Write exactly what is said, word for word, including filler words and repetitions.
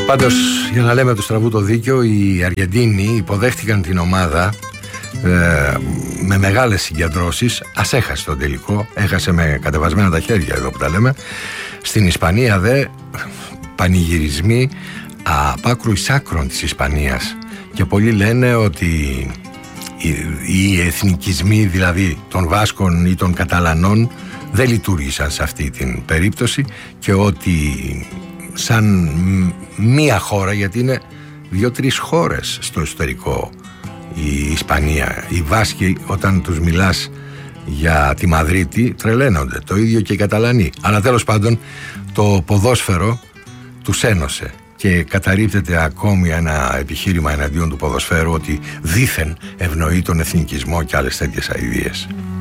Πάντως, για να λέμε του στραβού το δίκιο, οι Αργεντίνοι υποδέχτηκαν την ομάδα ε, με μεγάλες συγκεντρώσεις. Ας έχασε τον τελικό, έχασε με κατεβασμένα τα χέρια εδώ που τα λέμε. Στην Ισπανία δε πανηγυρισμοί απ' άκρου εις άκρων της Ισπανίας, και πολλοί λένε ότι οι, οι εθνικισμοί δηλαδή των Βάσκων ή των Καταλανών δεν λειτουργήσαν σε αυτή την περίπτωση, και ότι σαν μία χώρα, γιατί είναι δύο-τρεις χώρες στο εσωτερικό η Ισπανία, οι Βάσκοι όταν τους μιλάς για τη Μαδρίτη τρελαίνονται, το ίδιο και οι Καταλανοί. Αλλά τέλος πάντων το ποδόσφαιρο τους ένωσε, και καταρρίπτεται ακόμη ένα επιχείρημα εναντίον του ποδοσφαίρου ότι δήθεν ευνοεί τον εθνικισμό και άλλες τέτοιες αηδίες.